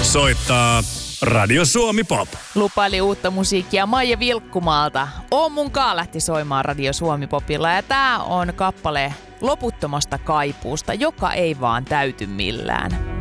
Soittaa Radio Suomi Pop. Lupaili uutta musiikkia Maija Vilkkumaalta. On munkaan lähti soimaan Radio Suomi Popilla ja tää on kappale loputtomasta kaipuusta, joka ei vaan täyty millään.